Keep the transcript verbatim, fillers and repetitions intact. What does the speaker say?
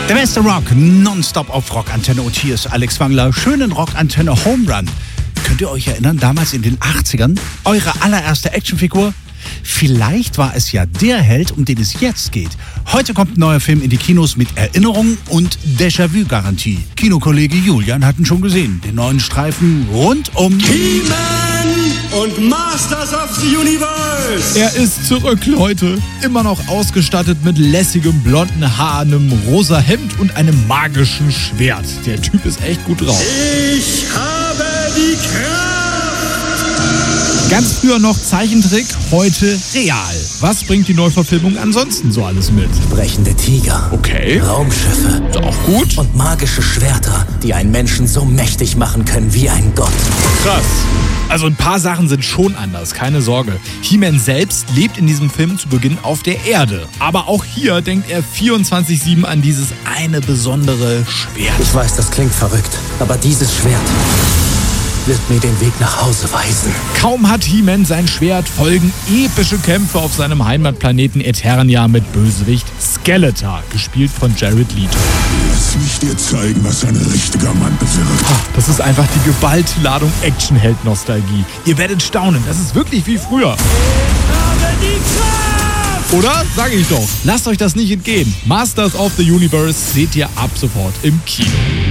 Der beste Rock, nonstop auf Rockantenne. Und hier ist Alex Wangler. Schönen Rockantenne Home Run. Könnt ihr euch erinnern, damals in den achtzigern? Eure allererste Actionfigur? Vielleicht war es ja der Held, um den es jetzt geht. Heute kommt ein neuer Film in die Kinos mit Erinnerungen und Déjà-vu-Garantie. Kinokollege Julian hat ihn schon gesehen. Den neuen Streifen rund um He-Man und Masters of the Universe. Er ist zurück, Leute. Immer noch ausgestattet mit lässigem blonden Haar, einem rosa Hemd und einem magischen Schwert. Der Typ ist echt gut drauf. Ich habe die Kraft. Ganz früher noch Zeichentrick, heute real. Was bringt die Neuverfilmung ansonsten so alles mit? Sprechende Tiger. Okay. Raumschiffe. Ist auch gut. Und magische Schwerter, die einen Menschen so mächtig machen können wie ein Gott. Krass. Also ein paar Sachen sind schon anders, keine Sorge. He-Man selbst lebt in diesem Film zu Beginn auf der Erde. Aber auch hier denkt er vierundzwanzig sieben an dieses eine besondere Schwert. Ich weiß, das klingt verrückt, aber dieses Schwert wird mir den Weg nach Hause weisen. Kaum hat He-Man sein Schwert, folgen epische Kämpfe auf seinem Heimatplaneten Eternia mit Bösewicht Skeletor, gespielt von Jared Leto. Lass mich dir zeigen, was ein richtiger Mann bewirkt. Das ist einfach die geballte Ladung Actionheld-Nostalgie. Ihr werdet staunen, das ist wirklich wie früher. Oder? Sag ich doch. Lasst euch das nicht entgehen. Masters of the Universe seht ihr ab sofort im Kino.